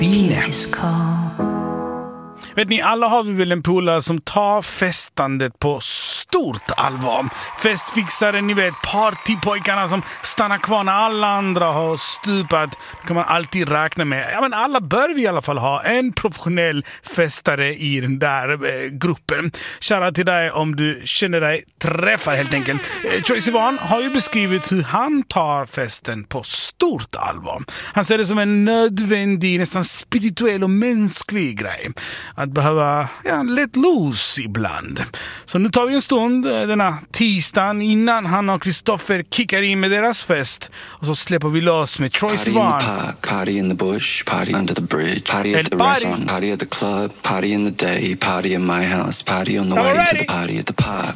Fine. Vet ni, alla har vi väl en polare som tar festandet på stort allvar. Festfixare, ni vet, partypojkarna som stannar kvar när alla andra har stupat. Det kan man alltid räkna med. Ja, men alla bör vi i alla fall ha en professionell festare i den där gruppen. Kära till dig om du känner dig träffad helt enkelt. Troye Sivan har ju beskrivit hur han tar festen på stort allvar. Han ser det som en nödvändig, nästan spirituell och mänsklig grej. Att behöva let loose ibland. Så nu tar vi en stund denna tisdagen innan han och Kristoffer kickar in med deras fest. Och så släpper vi loss med Troye Sivan. Party in the bush, party under the bridge, party at the restaurant, party at the club, party in the day, party in my house, party on the way to the party at the park.